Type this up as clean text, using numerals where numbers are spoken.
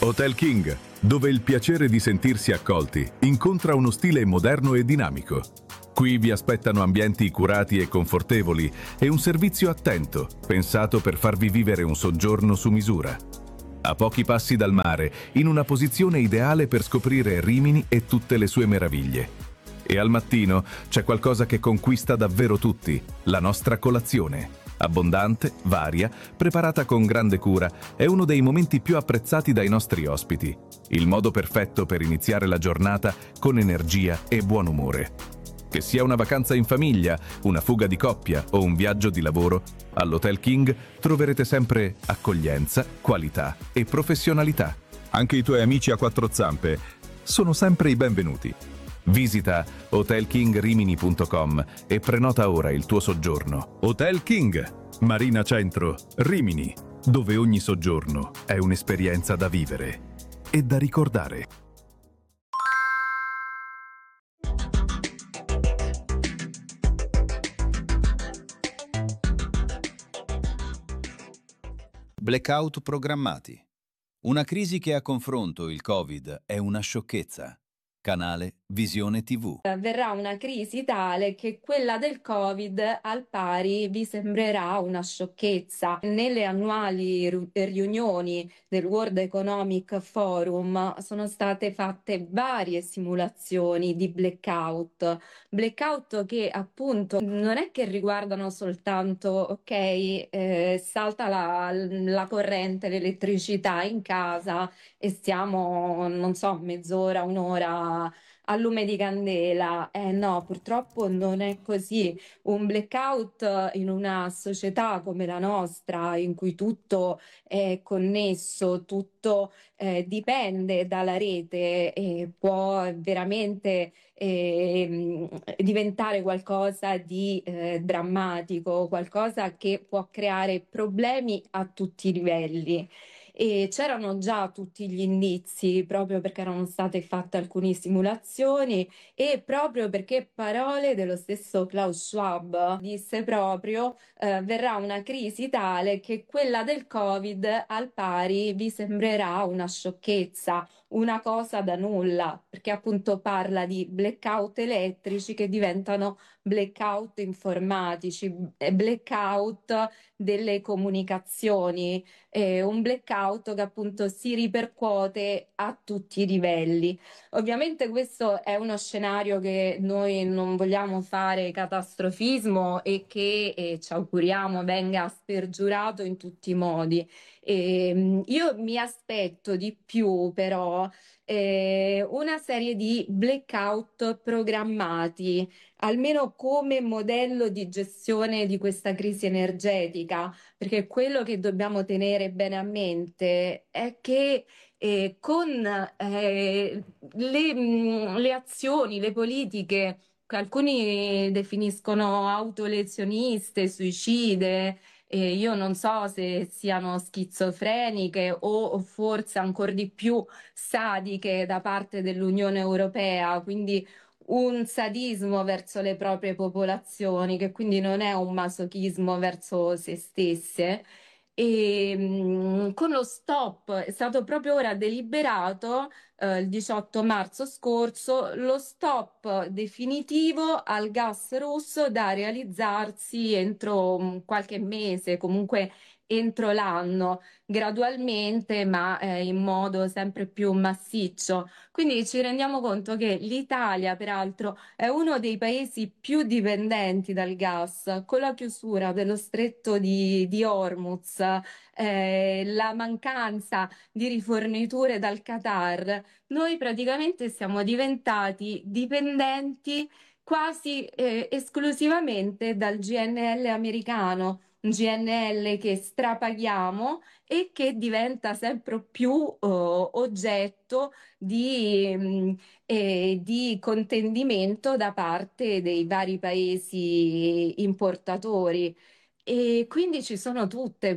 Hotel King, dove il piacere di sentirsi accolti incontra uno stile moderno e dinamico. Qui vi aspettano ambienti curati e confortevoli e un servizio attento, pensato per farvi vivere un soggiorno su misura. A pochi passi dal mare, in una posizione ideale per scoprire Rimini e tutte le sue meraviglie. E al mattino c'è qualcosa che conquista davvero tutti, la nostra colazione. Abbondante, varia, preparata con grande cura, è uno dei momenti più apprezzati dai nostri ospiti. Il modo perfetto per iniziare la giornata con energia e buon umore. Che sia una vacanza in famiglia, una fuga di coppia o un viaggio di lavoro, all'Hotel King troverete sempre accoglienza, qualità e professionalità. Anche i tuoi amici a quattro zampe sono sempre i benvenuti. Visita hotelkingrimini.com e prenota ora il tuo soggiorno. Hotel King, Marina Centro, Rimini, dove ogni soggiorno è un'esperienza da vivere e da ricordare. Blackout programmati. Una crisi che a confronto il Covid è una sciocchezza. Canale Visione TV. Verrà una crisi tale che quella del Covid al pari vi sembrerà una sciocchezza. Nelle annuali riunioni del World Economic Forum sono state fatte varie simulazioni di blackout che appunto non è che riguardano soltanto, salta la corrente, l'elettricità in casa e stiamo, non so, mezz'ora, un'ora a lume di candela. No, purtroppo non è così. Un blackout in una società come la nostra, in cui tutto è connesso, tutto dipende dalla rete, può veramente diventare qualcosa di drammatico, qualcosa che può creare problemi a tutti i livelli. E c'erano già tutti gli indizi, proprio perché erano state fatte alcune simulazioni e proprio perché parole dello stesso Klaus Schwab disse proprio verrà una crisi tale che quella del Covid al pari vi sembrerà una sciocchezza, una cosa da nulla, perché appunto parla di blackout elettrici che diventano blackout informatici, blackout delle comunicazioni, un blackout che appunto si ripercuote a tutti i livelli. Ovviamente questo è uno scenario che noi non vogliamo fare catastrofismo e che ci auguriamo venga spergiurato in tutti i modi. Io mi aspetto di più però una serie di blackout programmati, almeno come modello di gestione di questa crisi energetica, perché quello che dobbiamo tenere bene a mente è che con le azioni, le politiche che alcuni definiscono autolezioniste, suicide, io non so se siano schizofreniche o forse ancora di più sadiche da parte dell'Unione Europea, quindi un sadismo verso le proprie popolazioni, che quindi non è un masochismo verso se stesse. E con lo stop è stato proprio ora deliberato, il 18 marzo scorso, lo stop definitivo al gas russo da realizzarsi entro qualche mese, comunque entro l'anno, gradualmente, ma in modo sempre più massiccio. Quindi ci rendiamo conto che l'Italia, peraltro, è uno dei paesi più dipendenti dal gas, con la chiusura dello stretto di Hormuz, la mancanza di riforniture dal Qatar. Noi praticamente siamo diventati dipendenti quasi esclusivamente dal GNL americano, un GNL che strapaghiamo e che diventa sempre più oggetto di contendimento da parte dei vari paesi importatori. E quindi ci sono tutte